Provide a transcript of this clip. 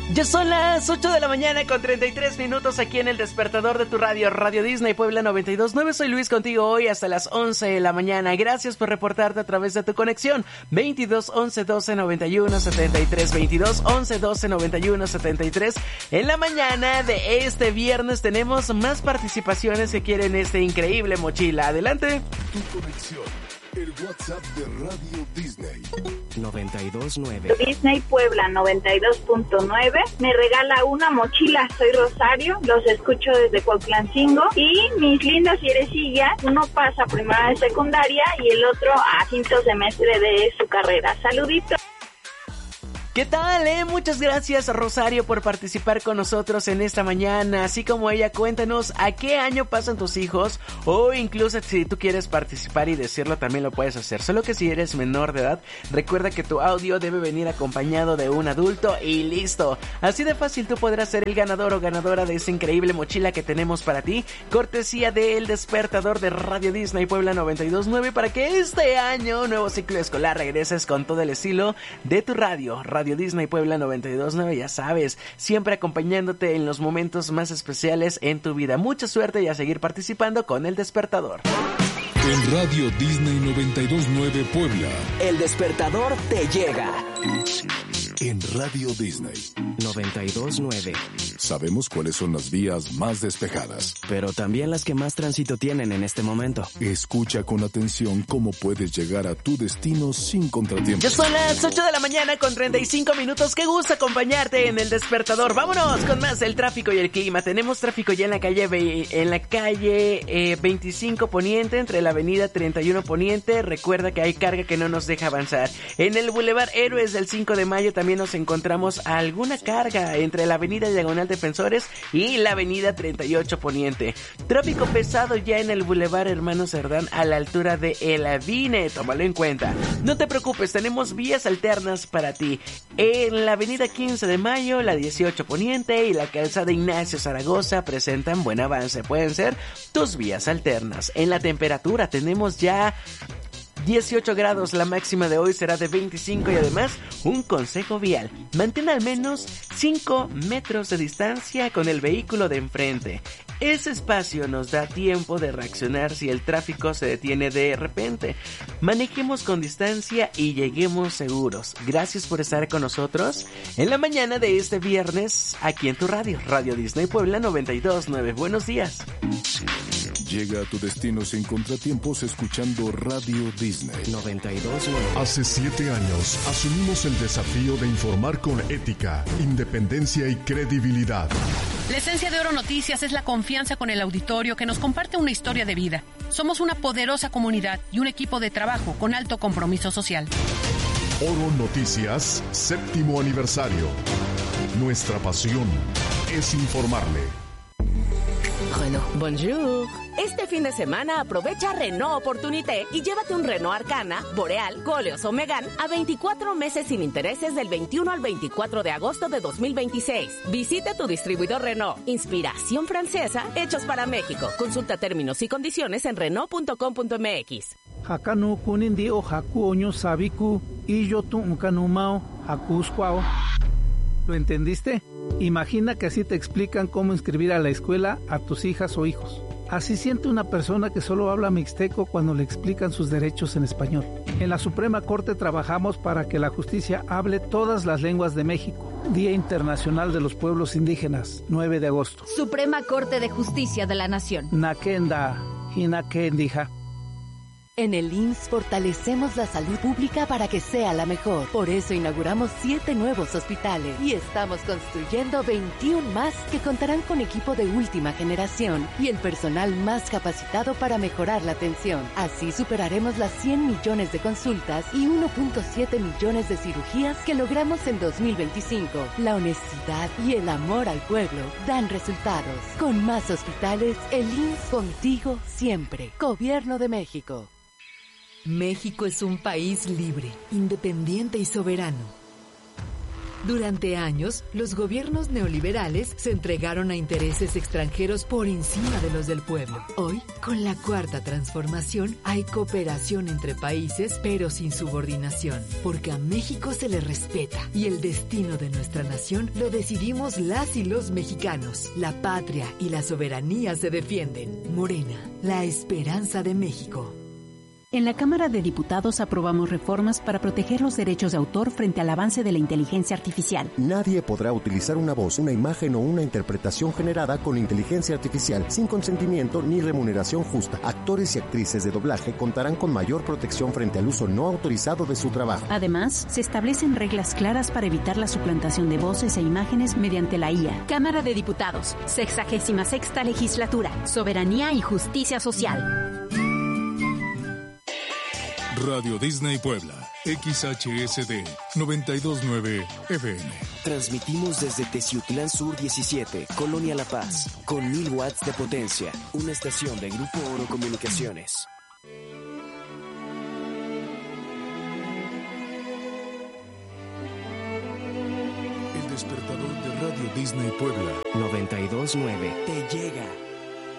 Ya son las 8 de la mañana con 33 minutos aquí en el despertador de tu radio, Radio Disney Puebla 92.9. Soy Luis contigo hoy hasta las 11 de la mañana. Gracias por reportarte a través de tu conexión. 22 11 12 91 73, 22 11 12 91 73. En la mañana de este viernes tenemos más participaciones que quieren este increíble mochila. Adelante. Tu conexión. El WhatsApp de Radio Disney 92.9. Disney Puebla 92.9 me regala una mochila. Soy Rosario, los escucho desde Cuautlancingo y mis lindas fierecillas, uno pasa primera de secundaria y el otro a quinto semestre de su carrera. Saluditos. ¿Qué tal, Muchas gracias, Rosario, por participar con nosotros en esta mañana. Así como ella, cuéntanos a qué año pasan tus hijos, o incluso si tú quieres participar y decirlo, también lo puedes hacer. Solo que si eres menor de edad, recuerda que tu audio debe venir acompañado de un adulto y listo. Así de fácil tú podrás ser el ganador o ganadora de esa increíble mochila que tenemos para ti, cortesía del despertador de Radio Disney Puebla 92.9, para que este año, nuevo ciclo escolar, regreses con todo el estilo de tu radio Disney Puebla 92.9, ya sabes, siempre acompañándote en los momentos más especiales en tu vida. Mucha suerte y a seguir participando con el despertador. En Radio Disney 92.9 Puebla, El despertador te llega. En Radio Disney 92.9. sabemos cuáles son las vías más despejadas, pero también las que más tránsito tienen en este momento. Escucha con atención cómo puedes llegar a tu destino sin contratiempos. Ya son las 8 de la mañana con 35 minutos. Qué gusto acompañarte en el despertador. Vámonos con más el tráfico y el clima. Tenemos tráfico ya en la calle 25 Poniente, entre la avenida 31 Poniente. Recuerda que hay carga que no nos deja avanzar. En el Boulevard Héroes del 5 de Mayo también nos encontramos alguna carga entre la avenida Diagonal Defensores y la avenida 38 Poniente. Tráfico pesado ya en el Boulevard Hermano Cerdán a la altura de El Avine, tómalo en cuenta. No te preocupes, tenemos vías alternas para ti. En la avenida 15 de Mayo, la 18 Poniente y la calzada Ignacio Zaragoza presentan buen avance, pueden ser tus vías alternas. En la temperatura tenemos ya 18 grados, la máxima de hoy será de 25 y además un consejo vial: mantén al menos 5 metros de distancia con el vehículo de enfrente. Ese espacio nos da tiempo de reaccionar si el tráfico se detiene de repente. Manejemos con distancia y lleguemos seguros. Gracias por estar con nosotros en la mañana de este viernes aquí en tu radio, Radio Disney Puebla 92.9. Buenos días. Llega a tu destino sin contratiempos escuchando Radio Disney 92.9. Hace 7 años asumimos el desafío de informar con ética, independencia y credibilidad. La esencia de Oro Noticias es la confianza con el auditorio que nos comparte una historia de vida. Somos una poderosa comunidad y un equipo de trabajo con alto compromiso social. Oro Noticias, 7º aniversario. Nuestra pasión es informarle. Renault. Bonjour. Este fin de semana aprovecha Renault Opportunité y llévate un Renault Arcana, Boreal, Koleos o Megane a 24 meses sin intereses del 21 al 24 de agosto de 2026. Visita tu distribuidor Renault. Inspiración francesa, hechos para México. Consulta términos y condiciones en Renault.com.mx. Hakanu kunindi o haku oño sabiku y yo tu unkanumao hakuskwao. ¿Lo entendiste? Imagina que así te explican cómo inscribir a la escuela a tus hijas o hijos. Así siente una persona que solo habla mixteco cuando le explican sus derechos en español. En la Suprema Corte trabajamos para que la justicia hable todas las lenguas de México. Día Internacional de los Pueblos Indígenas, 9 de agosto. Suprema Corte de Justicia de la Nación. Nakenda, Hinakendija. En el IMSS fortalecemos la salud pública para que sea la mejor. Por eso inauguramos 7 nuevos hospitales y estamos construyendo 21 más que contarán con equipo de última generación y el personal más capacitado para mejorar la atención. Así superaremos las 100 millones de consultas y 1.7 millones de cirugías que logramos en 2025. La honestidad y el amor al pueblo dan resultados. Con más hospitales, el IMSS contigo siempre. Gobierno de México. México es un país libre, independiente y soberano. Durante años, los gobiernos neoliberales se entregaron a intereses extranjeros por encima de los del pueblo. Hoy, con la Cuarta Transformación, hay cooperación entre países, pero sin subordinación, porque a México se le respeta y el destino de nuestra nación lo decidimos las y los mexicanos. La patria y la soberanía se defienden. Morena, la esperanza de México. En la Cámara de Diputados aprobamos reformas para proteger los derechos de autor frente al avance de la inteligencia artificial. Nadie podrá utilizar una voz, una imagen o una interpretación generada con inteligencia artificial sin consentimiento ni remuneración justa. Actores y actrices de doblaje contarán con mayor protección frente al uso no autorizado de su trabajo. Además, se establecen reglas claras para evitar la suplantación de voces e imágenes mediante la IA. Cámara de Diputados, 66ª Legislatura, Soberanía y Justicia Social. Radio Disney Puebla, XHSD 92.9 FM. Transmitimos desde Teciutlán Sur 17, Colonia La Paz, con 1000 watts de potencia. Una estación de Grupo Oro Comunicaciones. El despertador de Radio Disney Puebla 92.9 te llega.